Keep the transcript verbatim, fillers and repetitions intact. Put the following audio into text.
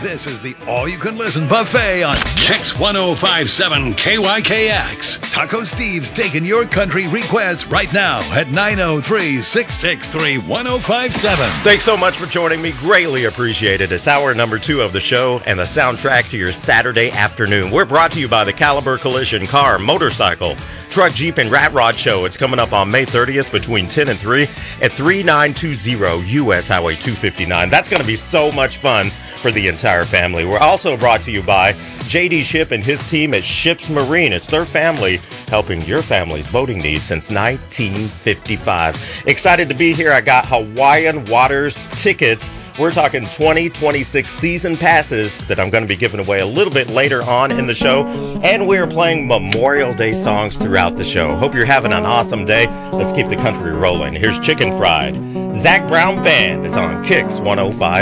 This is the all-you-can-listen buffet on Kix one oh five point seven K Y K X. Taco Steve's taking your country requests right now at nine oh three, six six three, one oh five seven. Thanks so much for joining me. Greatly appreciated. It's hour number two of the show and the soundtrack to your Saturday afternoon. We're brought to you by the Caliber Collision Car, Motorcycle, Truck, Jeep, and Rat Rod Show. It's coming up on May thirtieth between ten and three at thirty-nine twenty U S Highway two fifty-nine. That's going to be so much fun for the entire family. We're also brought to you by J D Ship and his team at Ships Marine. It's their family helping your family's boating needs since nineteen fifty-five. Excited to be here. I got Hawaiian Waters tickets. We're talking twenty twenty-six season passes that I'm going to be giving away a little bit later on in the show. And we're playing Memorial Day songs throughout the show. Hope you're having an awesome day. Let's keep the country rolling. Here's Chicken Fried. Zach Brown Band is on Kix one oh five.